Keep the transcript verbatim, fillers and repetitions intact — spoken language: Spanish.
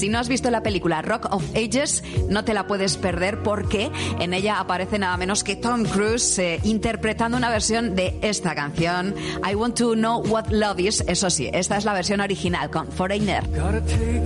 Si no has visto la película Rock of Ages, no te la puedes perder porque en ella aparece nada menos que Tom Cruise eh, interpretando una versión de esta canción, I Want to Know What Love Is. Eso sí, esta es la versión original con Foreigner.